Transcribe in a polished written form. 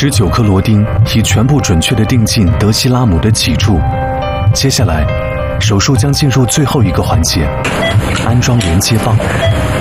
19颗螺钉已全部准确地钉进德西拉姆的脊柱。接下来，手术将进入最后一个环节——安装连接棒。